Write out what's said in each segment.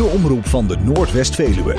de omroep van de Noordwest-Veluwe.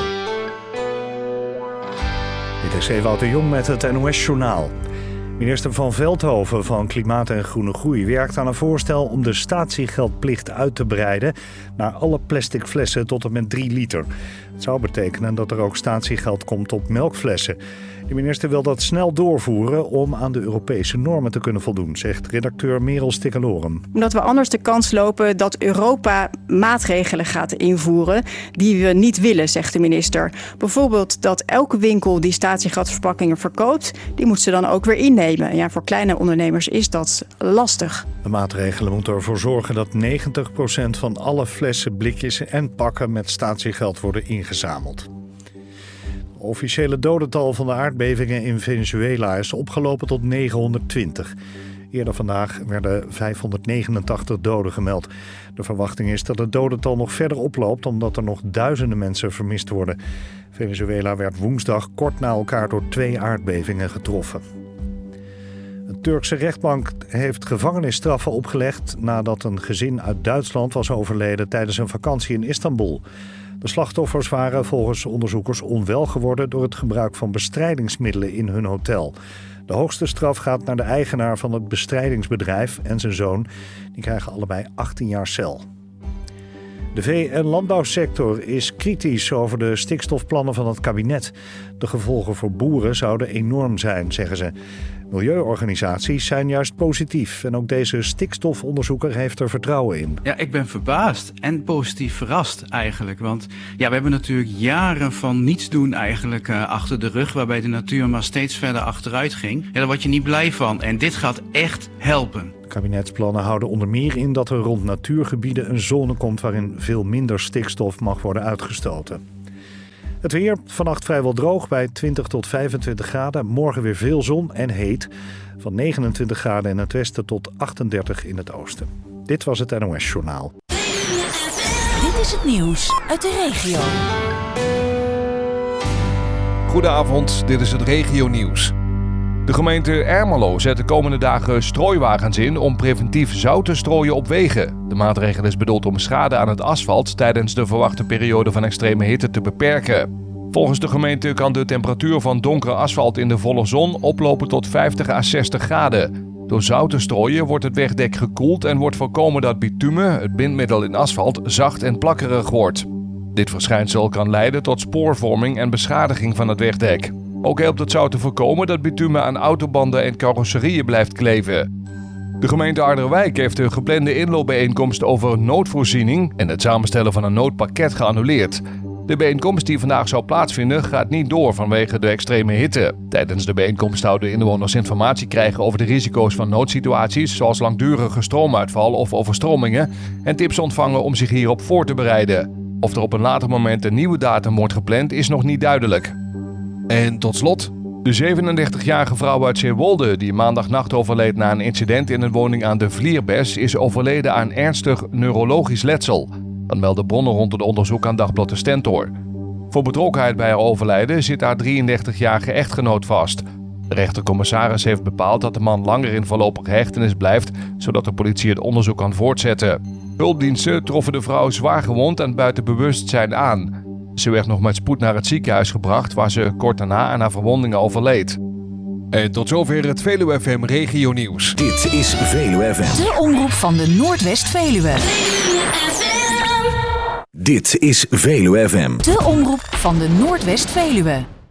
Dit is Ewout de Jong met het NOS-journaal. Minister Van Veldhoven van Klimaat en Groene Groei werkt aan een voorstel om de statiegeldplicht uit te breiden naar alle plastic flessen tot en met 3 liter. Het zou betekenen dat er ook statiegeld komt op melkflessen. De minister wil dat snel doorvoeren om aan de Europese normen te kunnen voldoen, zegt redacteur Merel Stikkelorum. Omdat we anders de kans lopen dat Europa maatregelen gaat invoeren die we niet willen, zegt de minister. Bijvoorbeeld dat elke winkel die statiegeldverpakkingen verkoopt, die moet ze dan ook weer innemen. En ja, voor kleine ondernemers is dat lastig. De maatregelen moeten ervoor zorgen dat 90% van alle flessen, blikjes en pakken met statiegeld worden ingezameld. Het officiële dodental van de aardbevingen in Venezuela is opgelopen tot 920. Eerder vandaag werden 589 doden gemeld. De verwachting is dat het dodental nog verder oploopt omdat er nog duizenden mensen vermist worden. Venezuela werd woensdag kort na elkaar door 2 aardbevingen getroffen. Een Turkse rechtbank heeft gevangenisstraffen opgelegd nadat een gezin uit Duitsland was overleden tijdens een vakantie in Istanbul. De slachtoffers waren volgens onderzoekers onwel geworden door het gebruik van bestrijdingsmiddelen in hun hotel. De hoogste straf gaat naar de eigenaar van het bestrijdingsbedrijf en zijn zoon. Die krijgen allebei 18 jaar cel. De vee- en landbouwsector is kritisch over de stikstofplannen van het kabinet. De gevolgen voor boeren zouden enorm zijn, zeggen ze. Milieuorganisaties zijn juist positief en ook deze stikstofonderzoeker heeft er vertrouwen in. Ja, ik ben verbaasd en positief verrast eigenlijk. Want ja, we hebben natuurlijk jaren van niets doen eigenlijk achter de rug, waarbij de natuur maar steeds verder achteruit ging. Ja, daar word je niet blij van en dit gaat echt helpen. De kabinetsplannen houden onder meer in dat er rond natuurgebieden een zone komt waarin veel minder stikstof mag worden uitgestoten. Het weer, vannacht vrijwel droog bij 20 tot 25 graden. Morgen weer veel zon en heet. Van 29 graden in het westen tot 38 in het oosten. Dit was het NOS Journaal. Dit is het nieuws uit de regio. Goedenavond, dit is het regionieuws. De gemeente Ermelo zet de komende dagen strooiwagens in om preventief zout te strooien op wegen. De maatregel is bedoeld om schade aan het asfalt tijdens de verwachte periode van extreme hitte te beperken. Volgens de gemeente kan de temperatuur van donkere asfalt in de volle zon oplopen tot 50 à 60 graden. Door zout te strooien wordt het wegdek gekoeld en wordt voorkomen dat bitumen, het bindmiddel in asfalt, zacht en plakkerig wordt. Dit verschijnsel kan leiden tot spoorvorming en beschadiging van het wegdek. Ook helpt het zout te voorkomen dat bitumen aan autobanden en carrosserieën blijft kleven. De gemeente Harderwijk heeft de geplande inloopbijeenkomst over noodvoorziening en het samenstellen van een noodpakket geannuleerd. De bijeenkomst die vandaag zou plaatsvinden gaat niet door vanwege de extreme hitte. Tijdens de bijeenkomst zouden inwoners informatie krijgen over de risico's van noodsituaties, zoals langdurige stroomuitval of overstromingen, en tips ontvangen om zich hierop voor te bereiden. Of er op een later moment een nieuwe datum wordt gepland is nog niet duidelijk. En tot slot, de 37-jarige vrouw uit Zeewolde die maandagnacht overleed na een incident in een woning aan de Vlierbes is overleden aan ernstig neurologisch letsel. Dat melden bronnen rond het onderzoek aan Dagblad de Stentor. Voor betrokkenheid bij haar overlijden zit haar 33-jarige echtgenoot vast. De rechtercommissaris heeft bepaald dat de man langer in voorlopige hechtenis blijft, zodat de politie het onderzoek kan voortzetten. Hulpdiensten troffen de vrouw zwaar gewond en buiten bewustzijn aan. Ze werd nog met spoed naar het ziekenhuis gebracht, waar ze kort daarna aan haar verwondingen overleed. En tot zover het Veluwe FM regionieuws. Dit is Veluwe FM. De omroep van de Noordwest-Veluwe. Dit is Veluwe FM. De omroep van de Noordwest-Veluwe.